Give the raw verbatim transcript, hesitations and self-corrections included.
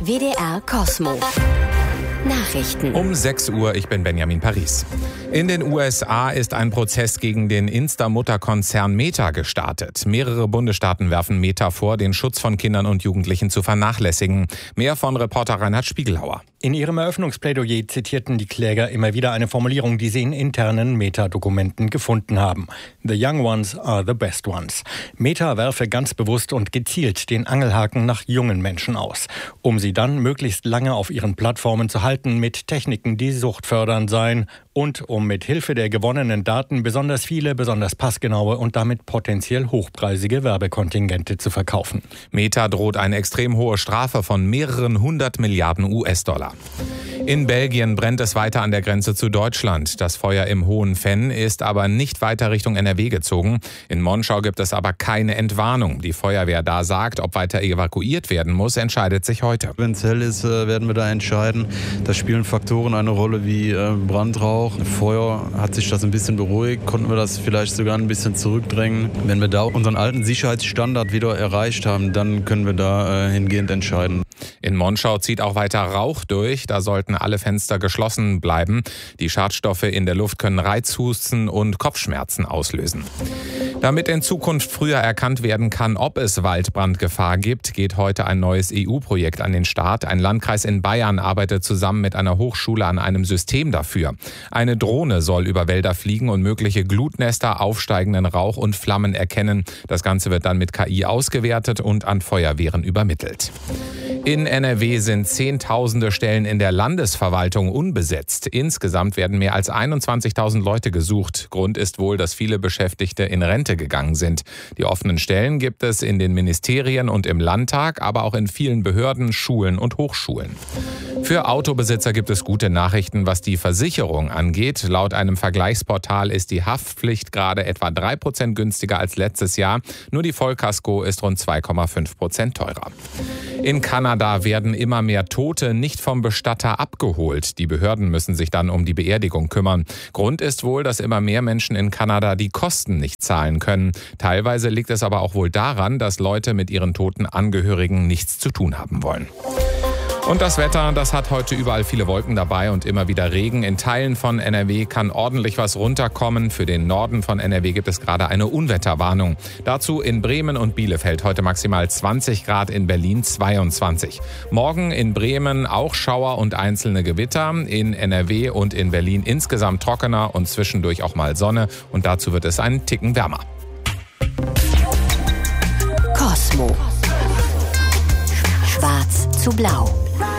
W D R Cosmo. Nachrichten. Um sechs Uhr, ich bin Benjamin Paris. In den U S A ist ein Prozess gegen den Insta-Mutterkonzern Meta gestartet. Mehrere Bundesstaaten werfen Meta vor, den Schutz von Kindern und Jugendlichen zu vernachlässigen. Mehr von Reporter Reinhard Spiegelhauer. In ihrem Eröffnungsplädoyer zitierten die Kläger immer wieder eine Formulierung, die sie in internen Meta-Dokumenten gefunden haben. The young ones are the best ones. Meta werfe ganz bewusst und gezielt den Angelhaken nach jungen Menschen aus, um sie dann möglichst lange auf ihren Plattformen zu halten mit Techniken, die suchtfördernd seien und um mit Hilfe der gewonnenen Daten besonders viele, besonders passgenaue und damit potenziell hochpreisige Werbekontingente zu verkaufen. Meta droht eine extrem hohe Strafe von mehreren hundert Milliarden U S-Dollar. In Belgien brennt es weiter an der Grenze zu Deutschland. Das Feuer im Hohen Venn ist aber nicht weiter Richtung N R W gezogen. In Monschau gibt es aber keine Entwarnung. Die Feuerwehr da sagt, ob weiter evakuiert werden muss, entscheidet sich heute. Wenn es hell ist, werden wir da entscheiden. Da spielen Faktoren eine Rolle wie Brandrauch. Feuer hat sich das ein bisschen beruhigt, konnten wir das vielleicht sogar ein bisschen zurückdrängen. Wenn wir da unseren alten Sicherheitsstandard wieder erreicht haben, dann können wir da hingehend entscheiden. In Monschau zieht auch weiter Rauch durch. Da sollten alle Fenster geschlossen bleiben. Die Schadstoffe in der Luft können Reizhusten und Kopfschmerzen auslösen. Damit in Zukunft früher erkannt werden kann, ob es Waldbrandgefahr gibt, geht heute ein neues E U-Projekt an den Start. Ein Landkreis in Bayern arbeitet zusammen mit einer Hochschule an einem System dafür. Eine Drohne soll über Wälder fliegen und mögliche Glutnester, aufsteigenden Rauch und Flammen erkennen. Das Ganze wird dann mit K I ausgewertet und an Feuerwehren übermittelt. In N R W sind Zehntausende Stellen in der Landesverwaltung unbesetzt. Insgesamt werden mehr als einundzwanzigtausend Leute gesucht. Grund ist wohl, dass viele Beschäftigte in Rente gegangen sind. Die offenen Stellen gibt es in den Ministerien und im Landtag, aber auch in vielen Behörden, Schulen und Hochschulen. Für Autobesitzer gibt es gute Nachrichten, was die Versicherung angeht. Laut einem Vergleichsportal ist die Haftpflicht gerade etwa drei Prozent günstiger als letztes Jahr. Nur die Vollkasko ist rund zwei Komma fünf Prozent teurer. In Kanada werden immer mehr Tote nicht vom Bestatter abgeholt. Die Behörden müssen sich dann um die Beerdigung kümmern. Grund ist wohl, dass immer mehr Menschen in Kanada die Kosten nicht zahlen können. Teilweise liegt es aber auch wohl daran, dass Leute mit ihren toten Angehörigen nichts zu tun haben wollen. Und das Wetter, das hat heute überall viele Wolken dabei und immer wieder Regen. In Teilen von N R W kann ordentlich was runterkommen. Für den Norden von N R W gibt es gerade eine Unwetterwarnung. Dazu in Bremen und Bielefeld heute maximal zwanzig Grad, in Berlin zweiundzwanzig. Morgen in Bremen auch Schauer und einzelne Gewitter. In N R W und in Berlin insgesamt trockener und zwischendurch auch mal Sonne. Und dazu wird es einen Ticken wärmer. Cosmo. Schwarz zu blau.